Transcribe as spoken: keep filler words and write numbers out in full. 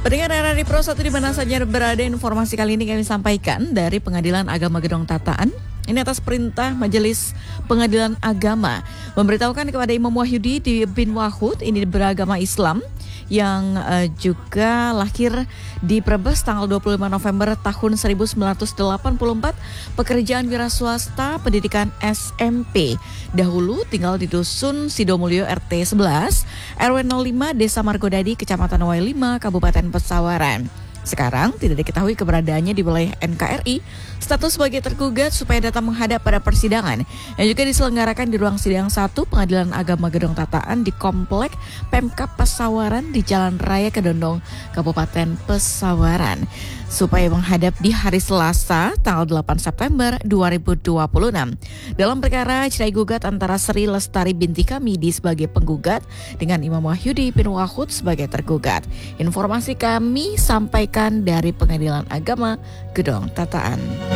Pendengar R R I Pro satu di mana saja berada, informasi kali ini kami sampaikan dari Pengadilan Agama Gedong Tataan. Ini atas perintah Majelis Pengadilan Agama memberitahukan kepada Imam Wahyudi bin Wahud, ini beragama Islam, yang uh, juga lahir di Brebes tanggal dua puluh lima November tahun seribu sembilan ratus delapan puluh empat, pekerjaan wira swasta, pendidikan S M P. Dahulu tinggal di Dusun Sidomulyo R T sebelas, R W nol lima, Desa Margodadi, Kecamatan Wai lima, Kabupaten Pesawaran. Sekarang tidak diketahui keberadaannya di wilayah N K R I, status sebagai tergugat supaya datang menghadap pada persidangan yang juga diselenggarakan di ruang sidang satu Pengadilan Agama Gedong Tataan di Komplek Pemkab Pesawaran di Jalan Raya Kedondong, Kabupaten Pesawaran, supaya menghadap di hari Selasa tanggal delapan September dua ribu dua puluh enam dalam perkara cerai gugat antara Sri Lestari binti Kamidi sebagai penggugat dengan Imam Wahyudi bin Wahud sebagai tergugat. Informasi kami sampaikan dari Pengadilan Agama Gedong Tataan.